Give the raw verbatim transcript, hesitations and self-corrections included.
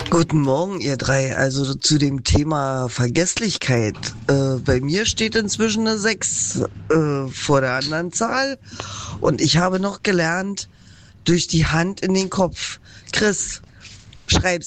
Guten Morgen, ihr drei. Also zu dem Thema Vergesslichkeit. Äh, bei mir steht inzwischen eine sechs äh, vor der anderen Zahl. Und ich habe noch gelernt, durch die Hand in den Kopf. Chris, schreib's